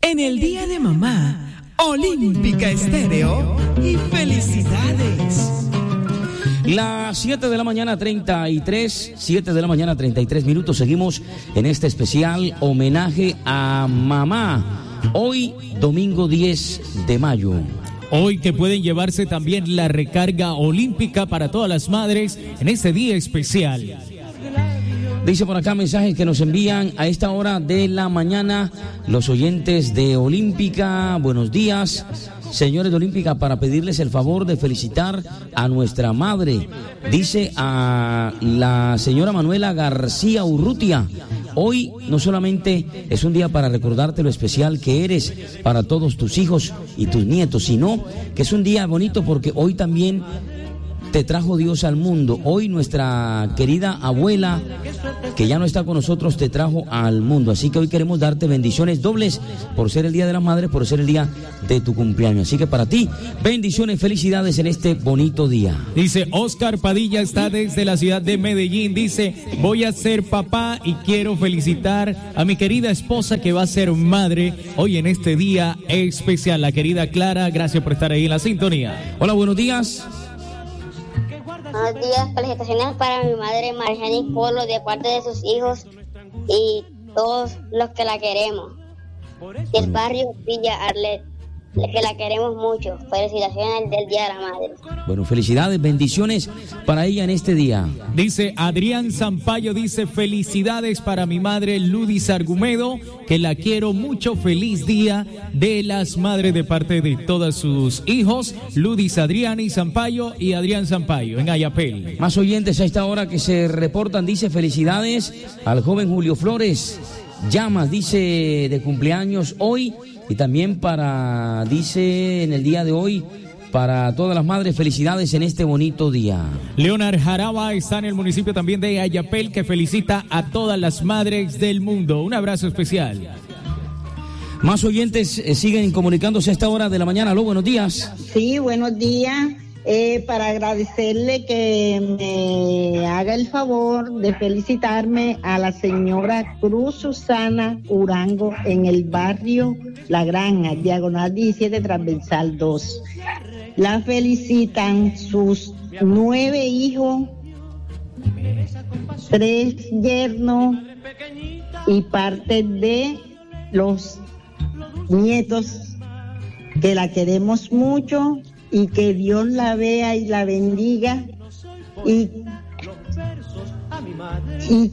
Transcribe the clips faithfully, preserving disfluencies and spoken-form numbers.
En el Día de Mamá, Olímpica Estéreo y felicidades. Las siete de la mañana treinta y tres, siete de la mañana treinta y tres minutos. Seguimos en este especial homenaje a mamá. Hoy, domingo diez de mayo. Hoy que pueden llevarse también la recarga olímpica para todas las madres en este día especial. Dice por acá mensajes que nos envían a esta hora de la mañana los oyentes de Olímpica. Buenos días, señores de Olímpica, para pedirles el favor de felicitar a nuestra madre. Dice a la señora Manuela García Urrutia. Hoy no solamente es un día para recordarte lo especial que eres para todos tus hijos y tus nietos, sino que es un día bonito porque hoy también te trajo Dios al mundo. Hoy nuestra querida abuela, que ya no está con nosotros, te trajo al mundo. Así que hoy queremos darte bendiciones dobles por ser el Día de las Madres, por ser el día de tu cumpleaños. Así que para ti, bendiciones, felicidades en este bonito día. Dice Oscar Padilla, está desde la ciudad de Medellín. Dice, voy a ser papá y quiero felicitar a mi querida esposa que va a ser madre hoy en este día especial. La querida Clara, gracias por estar ahí en la sintonía. Hola, buenos días. Buenos días, felicitaciones para mi madre Marjani Polo de parte de sus hijos y todos los que la queremos. Del barrio Villa Arlet, que la queremos mucho. Felicitaciones del Día de la Madre. Bueno, felicidades, bendiciones para ella en este día. Dice Adrián Zampayo, dice felicidades para mi madre Ludis Argumedo, que la quiero mucho. Feliz Día de las Madres de parte de todos sus hijos, Ludis Adrián y Zampayo y Adrián Zampayo en Ayapel. Más oyentes a esta hora que se reportan. Dice felicidades al joven Julio Flores Llamas, dice de cumpleaños hoy. Y también para, dice en el día de hoy, para todas las madres, felicidades en este bonito día. Leonard Jaraba está en el municipio también de Ayapel, que felicita a todas las madres del mundo. Un abrazo especial. Más oyentes eh, siguen comunicándose a esta hora de la mañana. Aló, buenos días. Sí, buenos días. Eh, para agradecerle que me haga el favor de felicitarme a la señora Cruz Susana Urango en el barrio La Granja, diagonal diecisiete, transversal dos. La felicitan sus nueve hijos, tres yernos y parte de los nietos, que la queremos mucho. Y que Dios la vea y la bendiga y, y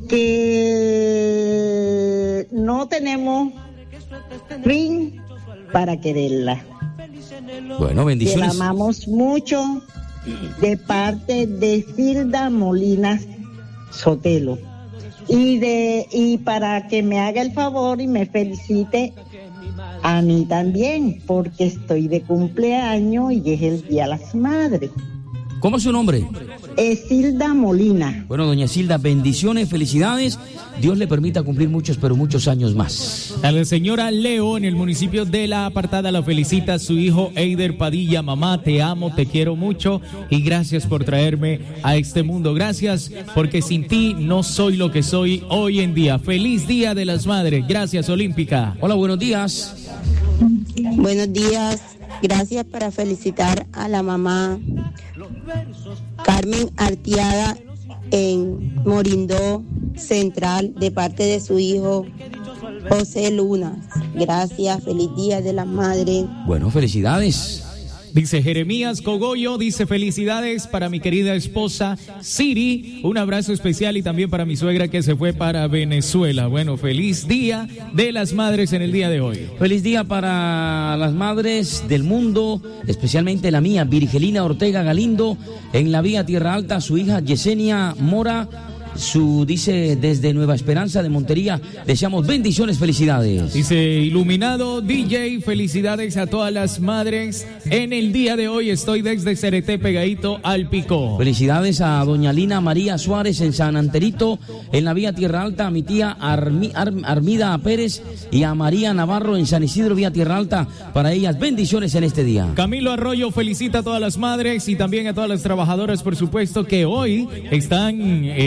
que no tenemos fin para quererla. Bueno, bendiciones. Que la amamos mucho de parte de Hilda Molinas Sotelo. Y, de, y para que me haga el favor y me felicite a mí también, porque estoy de cumpleaños y es el Día de las Madres. ¿Cómo es su nombre? Esilda Molina. Bueno, doña Esilda, bendiciones, felicidades. Dios le permita cumplir muchos, pero muchos años más. A la señora Leo en el municipio de La Apartada la felicita su hijo Eider Padilla. Mamá, te amo, te quiero mucho y gracias por traerme a este mundo. Gracias porque sin ti no soy lo que soy hoy en día. Feliz Día de las Madres. Gracias, Olímpica. Hola, buenos días. Buenos días. Gracias para felicitar a la mamá Carmen Artiada en Morindó Central de parte de su hijo José Luna. Gracias, feliz Día de las Madres. Bueno, felicidades. Dice Jeremías Cogollo, dice felicidades para mi querida esposa Siri, un abrazo especial y también para mi suegra que se fue para Venezuela. Bueno, feliz Día de las Madres en el día de hoy. Feliz día para las madres del mundo, especialmente la mía, Virgelina Ortega Galindo, en la vía Tierra Alta, su hija Yesenia Mora, su, dice, desde Nueva Esperanza de Montería, deseamos bendiciones, felicidades. Dice Iluminado D J, felicidades a todas las madres en el día de hoy, estoy desde Cereté pegadito al Pico. Felicidades a doña Lina María Suárez en San Anterito, en la vía Tierra Alta, a mi tía Armi, Ar, Armida Pérez y a María Navarro en San Isidro, vía Tierra Alta, para ellas bendiciones en este día. Camilo Arroyo felicita a todas las madres y también a todas las trabajadoras, por supuesto, que hoy están eh, ejerciendo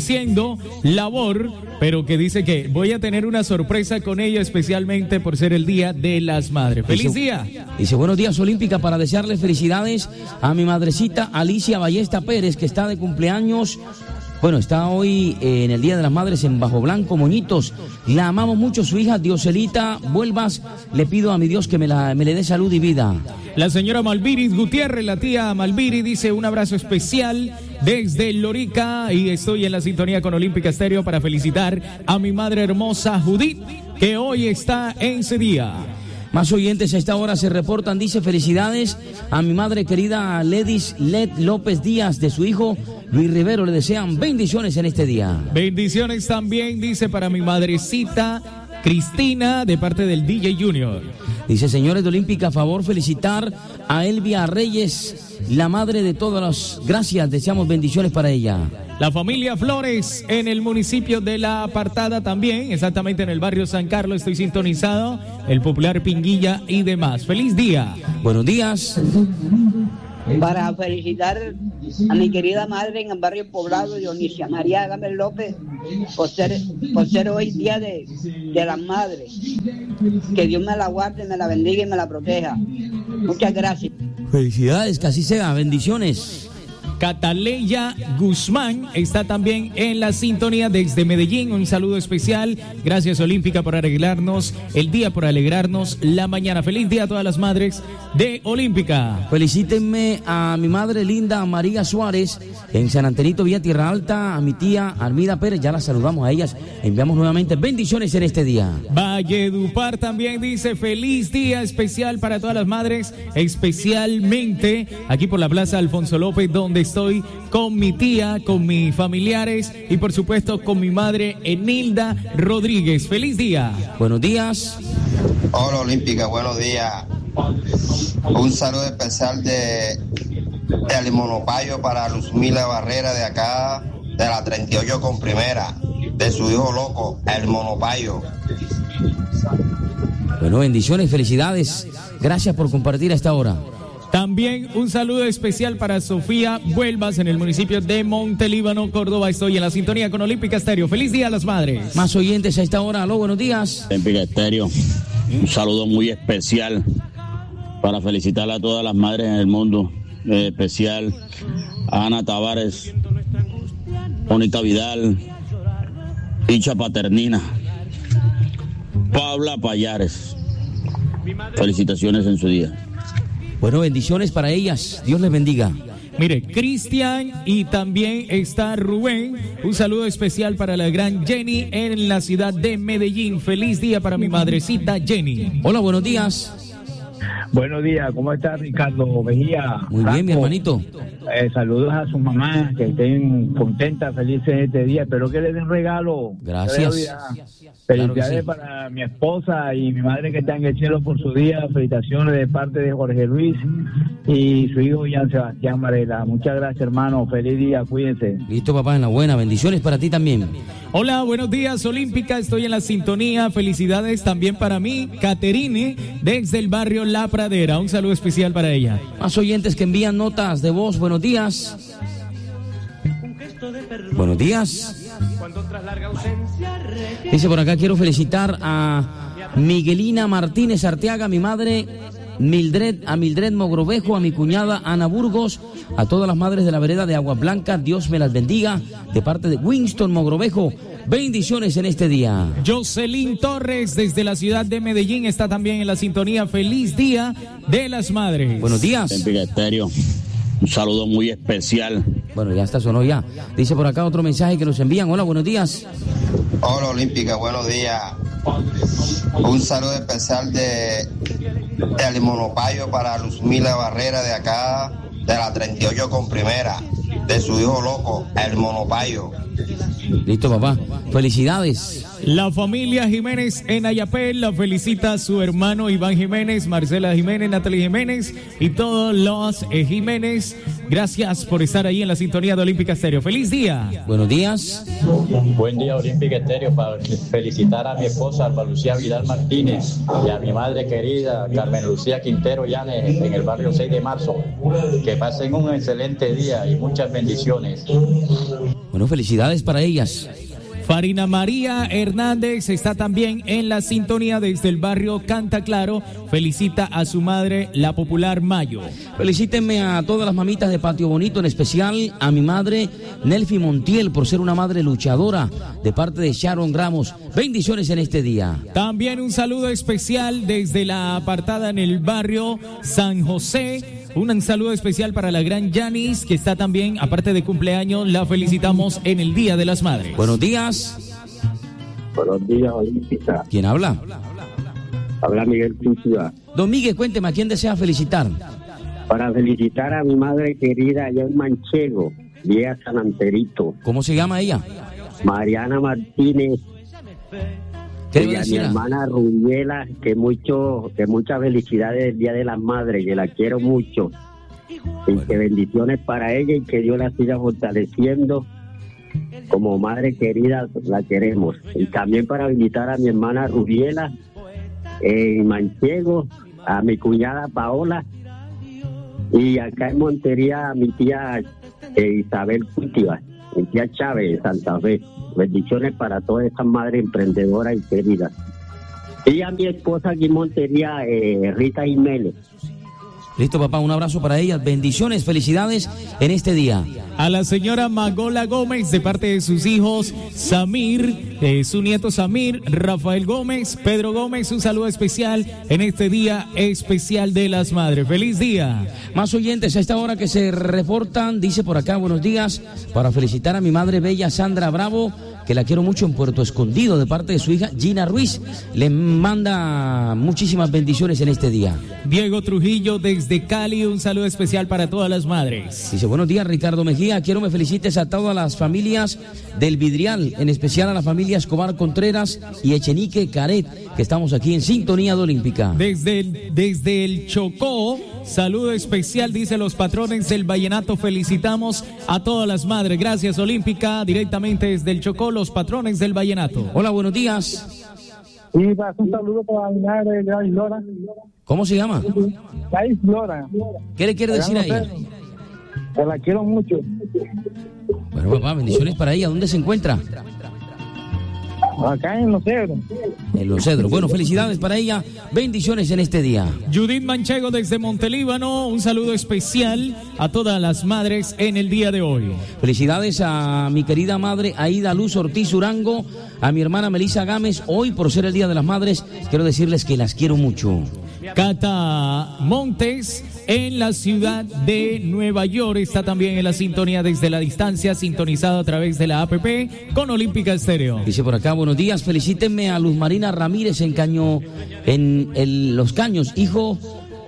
ejerciendo labor, pero que dice que voy a tener una sorpresa con ella, especialmente por ser el Día de las Madres. ¡Feliz dice, día! Dice, buenos días, Olímpica, para desearle felicidades a mi madrecita Alicia Ballesta Pérez, que está de cumpleaños. Bueno, está hoy eh, en el Día de las Madres en Bajo Blanco, Moñitos. La amamos mucho, su hija Dioselita Vuelvas. Le pido a mi Dios que me, la, me le dé salud y vida. La señora Malviris Gutiérrez, la tía Malviri, dice un abrazo especial desde Lorica y estoy en la sintonía con Olímpica Estéreo para felicitar a mi madre hermosa Judith, que hoy está en ese día. Más oyentes a esta hora se reportan, dice felicidades a mi madre querida Ledis Led López Díaz, de su hijo Luis Rivero, le desean bendiciones en este día. Bendiciones también, dice, para mi madrecita Cristina, de parte del D J Junior. Dice, señores de Olímpica, a favor felicitar a Elvia Reyes, la madre de todas las gracias, deseamos bendiciones para ella. La familia Flores en el municipio de La Apartada también, exactamente en el barrio San Carlos, estoy sintonizado, el popular Pinguilla y demás. ¡Feliz día! Buenos días. Para felicitar a mi querida madre en el barrio Poblado, Dionisia María Gámez López, por ser, por ser hoy día de, de las madres. Que Dios me la guarde, me la bendiga y me la proteja. Muchas gracias. Felicidades, que así sea, bendiciones. Cataleya Guzmán está también en la sintonía desde Medellín. Un saludo especial. Gracias, Olímpica, por arreglarnos el día, por alegrarnos la mañana. Feliz día a todas las madres de Olímpica. Felicítenme a mi madre linda María Suárez en San Antenito, Vía Tierra Alta, a mi tía Armida Pérez. Ya las saludamos a ellas. Enviamos nuevamente bendiciones en este día. Valledupar también dice feliz día especial para todas las madres, especialmente aquí por la Plaza Alfonso López, donde estoy con mi tía, con mis familiares y por supuesto con mi madre Enilda Rodríguez. ¡Feliz día! Buenos días. Hola Olímpica, buenos días. Un saludo especial de El Monopayo para Luzmila Barrera de acá, de la treinta y ocho con primera, de su hijo loco, El Monopayo. Bueno, bendiciones, felicidades. Gracias por compartir a esta hora. También un saludo especial para Sofía Vuelvas en el municipio de Montelíbano, Córdoba. Estoy en la sintonía con Olímpica Estéreo. ¡Feliz día a las madres! Más oyentes a esta hora. Aló, buenos días. Olímpica Estéreo, un saludo muy especial para felicitar a todas las madres en el mundo. En especial a Ana Tavares, Mónica Vidal, Icha Paternina, Paula Payares. Felicitaciones en su día. Bueno, bendiciones para ellas. Dios les bendiga. Mire, Cristian y también está Rubén. Un saludo especial para la gran Jenny en la ciudad de Medellín. Feliz día para mi madrecita Jenny. Hola, buenos días. Buenos días, ¿cómo está Ricardo Mejía? Muy Franco. Bien, mi hermanito. Eh, saludos a su mamá, que estén contentas, felices este día. Espero que le den regalo. Gracias. Felicidades claro sí. Para mi esposa y mi madre que están en el cielo por su día. Felicitaciones de parte de Jorge Luis y su hijo Jean Sebastián Varela. Muchas gracias, hermano. Feliz día, cuídense. Listo, papá, en la buena. Bendiciones para ti también. Hola, buenos días, Olímpica. Estoy en la sintonía. Felicidades también para mí, Caterine, desde el barrio La Pradera. Un saludo especial para ella. Más oyentes que envían notas de voz. Buenos días. Buenos días. Dice por acá, quiero felicitar a Miguelina Martínez Arteaga, mi madre Mildred, a Mildred Mogrovejo, a mi cuñada Ana Burgos, a todas las madres de la vereda de Agua Blanca, Dios me las bendiga, de parte de Winston Mogrovejo. Bendiciones en este día. Jocelyn Torres desde la ciudad de Medellín está también en la sintonía. Feliz día de las madres. Buenos días. Olímpica Estéreo, un saludo muy especial. Bueno, ya está, sonó ya. Dice por acá otro mensaje que nos envían. Hola, buenos días. Hola Olímpica, buenos días. Un saludo especial de El Monopayo para Luzmila Barrera de acá, de la treinta y ocho con primera, de su hijo loco, El Monopayo. Listo, papá. Felicidades. La familia Jiménez en Ayapel la felicita a su hermano Iván Jiménez, Marcela Jiménez, Natalie Jiménez y todos los eh, Jiménez. Gracias por estar ahí en la sintonía de Olímpica Estéreo. ¡Feliz día! Buenos días. Buen día, Olímpica Estéreo, para felicitar a mi esposa Alba Lucía Vidal Martínez y a mi madre querida Carmen Lucía Quintero Llanes en el barrio seis de marzo. Que pasen un excelente día y muchas bendiciones. Bueno, felicidades para ellas. Farina María Hernández está también en la sintonía desde el barrio Canta Claro. Felicita a su madre, la popular Mayo. Felicítenme a todas las mamitas de Patio Bonito, en especial a mi madre Nelfi Montiel por ser una madre luchadora, de parte de Sharon Ramos. Bendiciones en este día. También un saludo especial desde la apartada en el barrio San José. Un saludo especial para la gran Yanis, que está también, aparte de cumpleaños, la felicitamos en el Día de las Madres. Buenos días. Buenos días, Olímpica. ¿Quién habla? Habla Miguel Pinchua. Don Miguel, cuénteme, ¿a quién desea felicitar? Para felicitar a mi madre querida allá en Manchego, vía San Anterito. ¿Cómo se llama ella? Mariana Martínez. ¿Qué y a mi hermana Rubiela, que mucho, que muchas felicidades del Día de las Madres, que la quiero mucho. Y que bendiciones para ella y que Dios la siga fortaleciendo. Como madre querida la queremos. Y también para invitar a mi hermana Rubiela en Manchego, a mi cuñada Paola, y acá en Montería a mi tía eh, Isabel Cultiva, mi tía Chávez de Santa Fe. Bendiciones para todas estas madres emprendedoras y queridas. Y a mi esposa aquí en Montería, eh, Rita Jiménez. Listo, papá, un abrazo para ellas. Bendiciones, felicidades en este día. A la señora Magola Gómez, de parte de sus hijos Samir, eh, su nieto Samir, Rafael Gómez, Pedro Gómez, un saludo especial en este Día Especial de las Madres. ¡Feliz día! Más oyentes a esta hora que se reportan, dice por acá, buenos días, para felicitar a mi madre bella Sandra Bravo, que la quiero mucho en Puerto Escondido, de parte de su hija Gina Ruiz. Le manda muchísimas bendiciones en este día. Diego Trujillo desde Cali, un saludo especial para todas las madres. Dice, buenos días, Ricardo Mejía, quiero me felicites a todas las familias del Vidrial, en especial a la familia Escobar Contreras y Echenique Caret, que estamos aquí en sintonía de Olímpica. Desde el, desde el Chocó, saludo especial, dice los patrones del vallenato, felicitamos a todas las madres. Gracias, Olímpica, directamente desde el Chocó, los patrones del vallenato. Hola, buenos días. Sí, un saludo para mi madre, Gladys Lora. ¿Cómo se llama? Gladys Lora. ¿Qué le quiere decir a ella? Que la quiero mucho. Bueno, papá, bendiciones para ella. ¿Dónde se encuentra? Acá en Los Cedros. En Los Cedros. Bueno, felicidades para ella. Bendiciones en este día. Judith Manchego desde Montelíbano, un saludo especial a todas las madres en el día de hoy. Felicidades a mi querida madre Aida Luz Ortiz Urango, a mi hermana Melissa Gámez. Hoy, por ser el Día de las Madres, quiero decirles que las quiero mucho. Cata Montes en la ciudad de Nueva York está también en la sintonía desde la distancia, sintonizado a través de la A P P con Olímpica Estéreo. Dice por acá, buenos días, felicítenme a Luz Marina Ramírez en Caño, en el, Los Caños, hijo,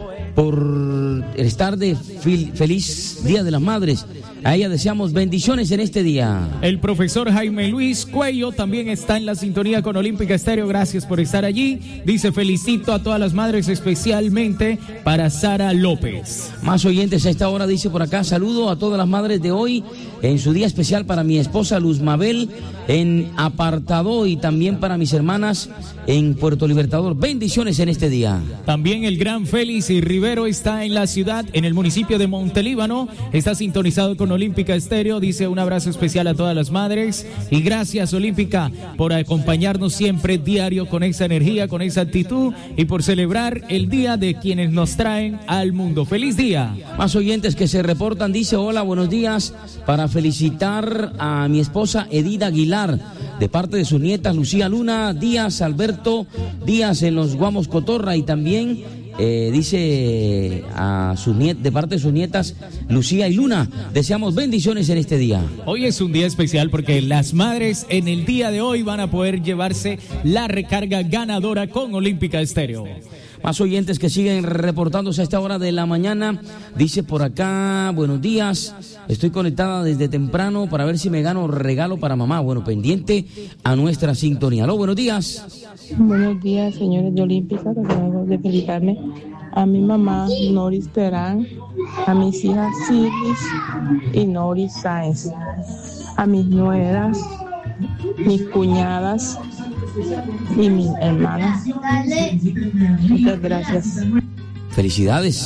por estar de fil, feliz Día de las Madres. A ella deseamos bendiciones en este día. El profesor Jaime Luis Cuello también está en la sintonía con Olímpica Estéreo. Gracias por estar allí. Dice, felicito a todas las madres, especialmente para Sara López. Más oyentes a esta hora, dice por acá, saludo a todas las madres de hoy en su día especial, para mi esposa Luz Mabel en Apartado y también para mis hermanas en Puerto Libertador. Bendiciones en este día. También el gran Félix y Rivero está en la ciudad, en el municipio de Montelíbano. Está sintonizado con Olímpica Estéreo. Dice, un abrazo especial a todas las madres y gracias, Olímpica, por acompañarnos siempre diario con esa energía, con esa actitud y por celebrar el día de quienes nos traen al mundo. ¡Feliz día! Más oyentes que se reportan, dice, hola, buenos días, para felicitar a mi esposa Edith Aguilar, de parte de sus nietas Lucía Luna Díaz, Alberto Díaz en los Guamos Cotorra, y también eh, dice a sus niet de parte de sus nietas Lucía y Luna, deseamos bendiciones en este día. Hoy es un día especial porque las madres en el día de hoy van a poder llevarse la recarga ganadora con Olímpica Estéreo. Más oyentes que siguen reportándose a esta hora de la mañana. Dice por acá, buenos días, estoy conectada desde temprano para ver si me gano regalo para mamá. Bueno, pendiente a nuestra sintonía. Aló, buenos días. Buenos días, señores de Olímpica. Acabo de felicitarme a mi mamá, Noris Terán, a mis hijas Silis y Noris Sáenz, a mis nueras, mis cuñadas y mi hermana. Muchas gracias. Felicidades.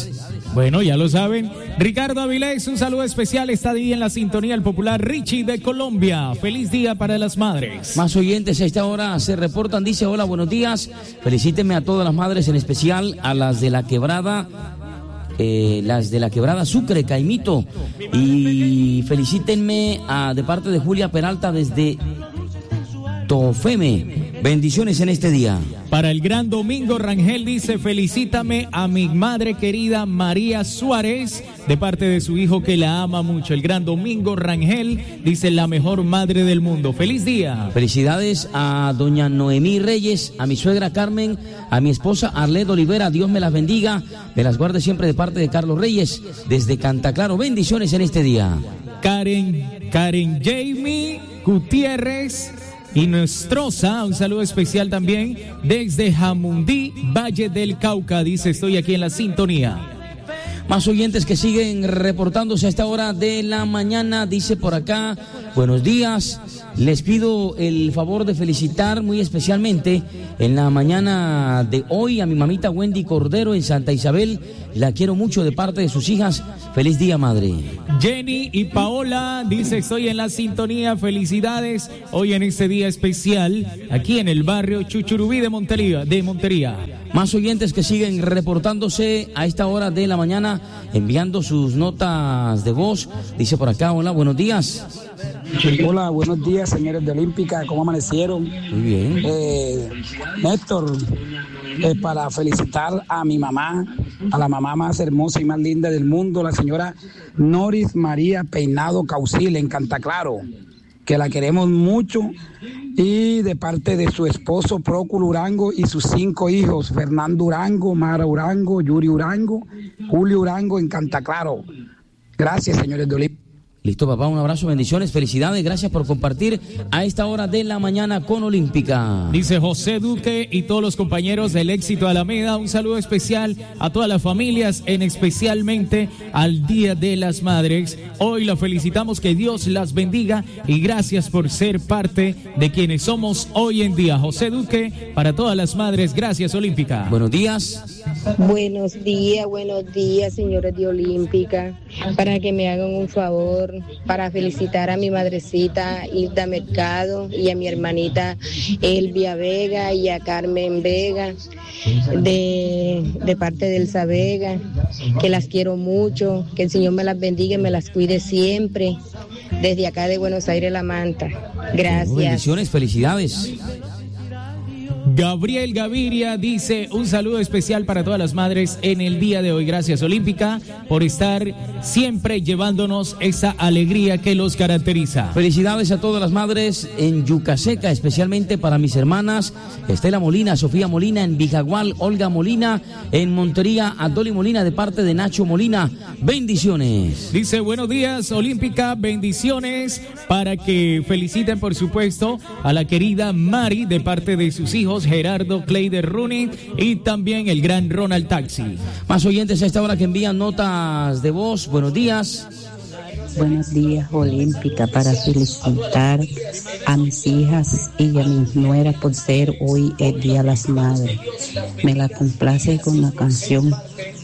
Bueno, ya lo saben. Ricardo Avilés, un saludo especial. Está ahí en la sintonía el popular Richie de Colombia. Feliz día para las madres. Más oyentes a esta hora se reportan. Dice, hola, buenos días. Felicítenme a todas las madres, en especial a las de la quebrada. Eh, las de la quebrada Sucre, Caimito. Y felicítenme a, de parte de Julia Peralta desde Tofeme. Bendiciones en este día. Para el gran domingo, Rangel dice, felicítame a mi madre querida María Suárez, de parte de su hijo que la ama mucho. El gran domingo, Rangel dice, la mejor madre del mundo. ¡Feliz día! Felicidades a doña Noemí Reyes, a mi suegra Carmen, a mi esposa Arlet Olivera. Dios me las bendiga, me las guarde siempre, de parte de Carlos Reyes, desde Cantaclaro. Bendiciones en este día. Karen, Karen Jamie Gutiérrez y Nostroza, un saludo especial también desde Jamundí, Valle del Cauca. Dice, estoy aquí en la sintonía. Más oyentes que siguen reportándose a esta hora de la mañana. Dice por acá, buenos días. Les pido el favor de felicitar muy especialmente en la mañana de hoy a mi mamita Wendy Cordero en Santa Isabel. La quiero mucho, de parte de sus hijas. Feliz día, madre. Jenny y Paola dice, estoy en la sintonía. Felicidades hoy en este día especial aquí en el barrio Chuchurubí de Montería, de Montería. Más oyentes que siguen reportándose a esta hora de la mañana, enviando sus notas de voz. Dice por acá, hola, buenos días. Hola, buenos días, señores de Olímpica, ¿cómo amanecieron? Muy bien. Eh, Néstor, eh, para felicitar a mi mamá, a la mamá más hermosa y más linda del mundo, la señora Noris María Peinado Causil, en Cantaclaro, que la queremos mucho, y de parte de su esposo Próculo Urango y sus cinco hijos, Fernando Urango, Mara Urango, Yuri Urango, Julio Urango, en Cantaclaro. Gracias, señores de Olímpica. Listo, papá, un abrazo, bendiciones, felicidades, gracias por compartir a esta hora de la mañana con Olímpica. Dice José Duque y todos los compañeros del Éxito Alameda, un saludo especial a todas las familias, en especialmente al Día de las Madres. Hoy la felicitamos, que Dios las bendiga y gracias por ser parte de quienes somos hoy en día. José Duque, para todas las madres, gracias, Olímpica. Buenos días. Buenos días, buenos días, señores de Olímpica. Para que me hagan un favor, para felicitar a mi madrecita Hilda Mercado y a mi hermanita Elvia Vega y a Carmen Vega, de, de parte de Elsa Vega, que las quiero mucho, que el Señor me las bendiga y me las cuide siempre, desde acá de Buenos Aires, La Manta. Gracias. Bendiciones, felicidades. Gabriel Gaviria dice, un saludo especial para todas las madres en el día de hoy. Gracias, Olímpica, por estar siempre llevándonos esa alegría que los caracteriza. Felicidades a todas las madres en Yucaseca, especialmente para mis hermanas Estela Molina, Sofía Molina en Vijagual, Olga Molina en Montería, a Dolly Molina de parte de Nacho Molina. Bendiciones. Dice, buenos días, Olímpica, bendiciones, para que feliciten, por supuesto, a la querida Mari de parte de sus hijos Gerardo Cleider Rooney y también el gran Ronald Taxi. Más oyentes a esta hora que envían notas de voz. Buenos días. Buenos días, Olímpica, para felicitar a mis hijas y a mis nueras por ser hoy el Día de las Madres. Me la complace con la canción,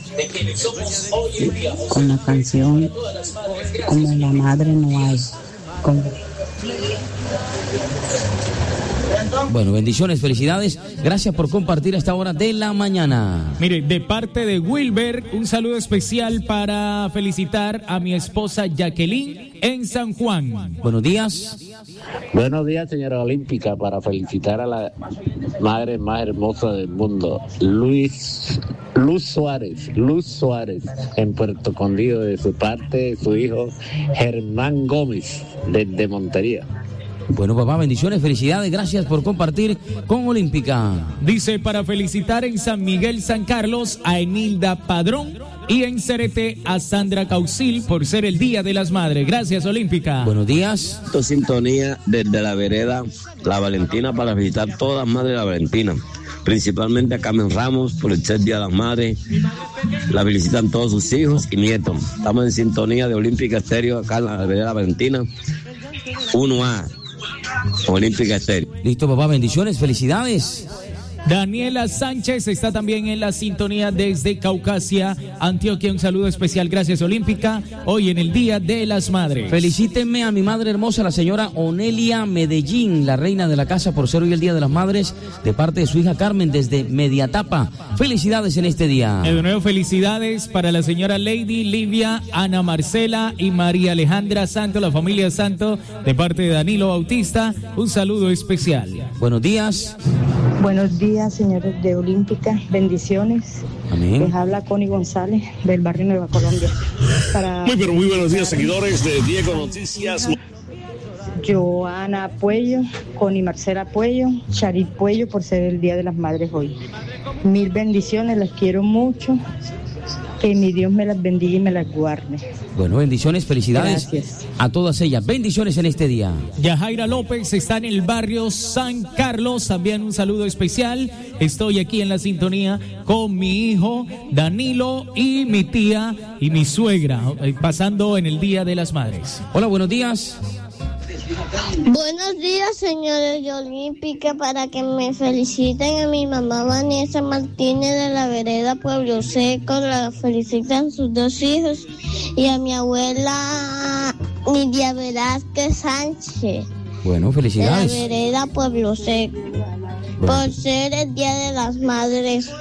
con la canción Como la Madre No Hay. Con... Bueno, bendiciones, felicidades, gracias por compartir a esta hora de la mañana. Mire, de parte de Wilber, un saludo especial para felicitar a mi esposa Jacqueline en San Juan. Buenos días. Buenos días, señora Olímpica, para felicitar a la madre más hermosa del mundo, Luis, Luz Suárez, Luz Suárez, en Puerto Condido, de su parte, su hijo Germán Gómez, desde Montería. Bueno, papá, bendiciones, felicidades, gracias por compartir con Olímpica. Dice, para felicitar en San Miguel, San Carlos, a Enilda Padrón y en Cerete a Sandra Causil por ser el Día de las Madres. Gracias, Olímpica. Buenos días. Sintonía desde la vereda La Valentina para felicitar a todas las madres de La Valentina, principalmente a Carmen Ramos por el ser Día de las Madres. La felicitan todos sus hijos y nietos. Estamos en sintonía de Olímpica Estéreo acá en la vereda La Valentina uno A. Olímpica Estéreo. Listo, papá, bendiciones, felicidades. Daniela Sánchez está también en la sintonía desde Caucasia, Antioquia. Un saludo especial, gracias Olímpica, hoy en el Día de las Madres. Felicítenme a mi madre hermosa, la señora Onelia Medellín, la reina de la casa, por ser hoy el Día de las Madres, de parte de su hija Carmen desde Mediatapa. Felicidades en este día. De nuevo, felicidades para la señora Lady, Livia, Ana Marcela y María Alejandra Santo, la familia Santo, de parte de Danilo Bautista. Un saludo especial. Buenos días. Buenos días, señores de Olímpica, bendiciones. Amén. Les habla Connie González del barrio Nueva Colombia. Para muy pero muy buenos días, seguidores de Diego Noticias. Joana Puello, Connie Marcela Puello, Charit Puello, por ser el Día de las Madres hoy. Mil bendiciones, las quiero mucho. Que mi Dios me las bendiga y me las guarde. Bueno, bendiciones, felicidades. Gracias. A todas ellas. Bendiciones en este día. Yajaira López está en el barrio San Carlos. También un saludo especial. Estoy aquí en la sintonía con mi hijo Danilo y mi tía y mi suegra, pasando en el Día de las Madres. Hola, buenos días. Buenos días, señores de Olímpica, para que me feliciten a mi mamá Vanessa Martínez de la vereda Pueblo Seco, la felicitan sus dos hijos, y a mi abuela Nidia Velázquez Sánchez. Bueno, felicidades. De la vereda Pueblo Seco, bueno, por ser el Día de las Madres.